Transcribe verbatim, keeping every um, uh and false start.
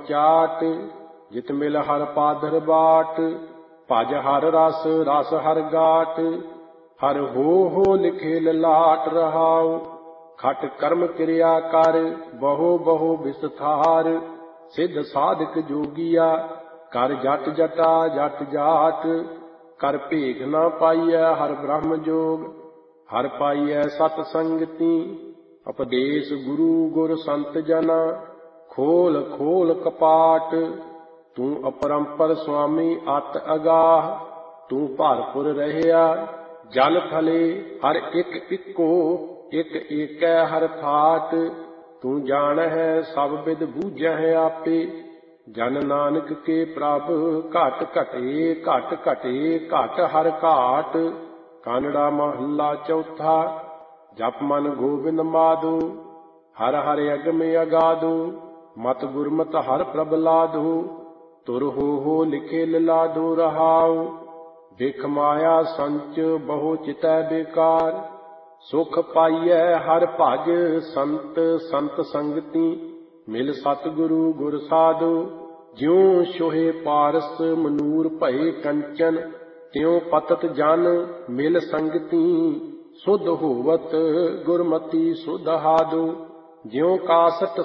ਚਾਟ, ਜਿਤ ਮਿਲ ਹਰ ਪਾਦਰ ਬਾਟ। ਭਜ ਹਰ ਰਸ ਰਸ ਹਰ ਗਾਟ, ਹਰ ਹੋ ਹੋ ਲਿਖੇ ਲਲਾਟ ਰਹਾਉ। ਖਟ ਕਰਮ ਕਿਰਿਆ ਕਰ, ਬਹੁ ਬਹੁ ਵਿਸਥਾਰ। ਸਿੱਧ ਸਾਧਕ ਜੋਗੀਆ, ਕਰ ਜਟ ਜਟਾ ਜਟ ਜਾਟ। ਕਰ ਭੇਖ ਨਾ ਪਾਈਐ ਹਰ ਬ੍ਰਹਮ ਜੋਗ, ਹਰ ਪਾਈਐ ਸਤ ਸੰਗਤੀ। ਉਪਦੇਸ਼ ਗੁਰੂ ਗੁਰ ਸੰਤ ਜਨਾ, ਖੋਲ ਖੋਲ ਕਪਾਟ। ਤੂੰ ਅਪਰੰਪਰ ਸੁਆਮੀ ਅਤ ਅਗਾਹ, ਤੂੰ ਭਰਪੁਰ ਰਹਿਆ ਜਲ ਥਲੇ। ਹਰ ਇੱਕ ਇੱਕੋ ਇੱਕ ਏਕੈ ਹਰ ਠਾਟ। ਤੂੰ ਜਾਣਹਿ ਸਭ ਬਿਦ ਬੂਝਹਿ ਆਪੇ, ਜਨ ਨਾਨਕ ਕੇ ਪ੍ਰਭ ਘਟ ਘਟੇ ਘਟ ਘਟੇ ਘਟ ਹਰ ਘਾਟ। ਕਾਨੜਾ ਮਹੱਲਾ ਚੌਥਾ। ਜਪ ਮਨ ਗੋਬਿੰਦ ਮਾਧੋ, ਹਰ ਹਰ ਅਗਮ ਅਗਾਧੋ। ਮਤ ਗੁਰਮਤਿ ਹਰ ਪ੍ਰਭ ਲਾਧੋ, ਤੁਰ ਹੋ ਹੋ ਲਿਖੇ ਲਿਲਾਧੋ ਰਹਾਉ। ਬਿਖ ਮਾਇਆ ਸੰਚ ਬਹੁ ਚਿਤੈ ਬੇਕਾਰ, ਸੁਖ ਪਾਈਐ ਹਰ ਭਜ ਸੰਤ ਸੰਤ ਸੰਗਤੀ। ਮਿਲ ਸਤਿਗੁਰੂ ਗੁਰ ਸਾਧੋ, ਜਿਉ ਛੋਹੇ ਪਾਰਸ ਮਨੂਰ ਭਏ ਕੰਚਨ। ਤਿਉ ਪਤਤ ਜਨ ਮਿਲ ਸੰਗਤੀ, ਸੁਧ ਹੋਵਤ ਗੁਰਮਤੀ ਸੁਧ ਹਾਦੋ। ਜਿਉ ਕਾਸਟ